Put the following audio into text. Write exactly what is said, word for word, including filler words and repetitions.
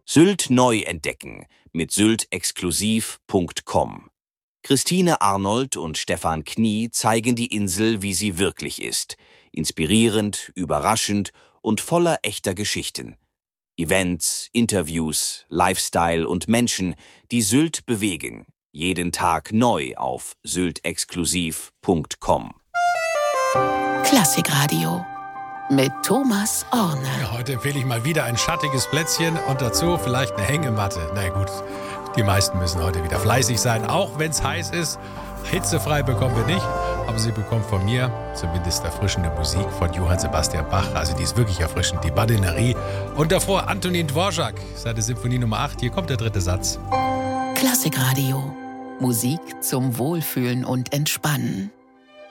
Sylt neu entdecken mit syltexklusiv punkt com. Christine Arnold und Stefan Knie zeigen die Insel, wie sie wirklich ist. Inspirierend, überraschend und voller echter Geschichten. Events, Interviews, Lifestyle und Menschen, die Sylt bewegen. Jeden Tag neu auf syltexklusiv punkt com. Klassikradio mit Thomas Orne. Ja, heute empfehle ich mal wieder ein schattiges Plätzchen und dazu vielleicht eine Hängematte. Na gut, die meisten müssen heute wieder fleißig sein, auch wenn es heiß ist. Hitzefrei bekommen wir nicht, aber sie bekommt von mir zumindest erfrischende Musik von Johann Sebastian Bach. Also die ist wirklich erfrischend, die Badinerie. Und davor Antonin Dvorak, seine Symphonie Nummer acht. Hier kommt der dritte Satz. Klassikradio. Musik zum Wohlfühlen und Entspannen.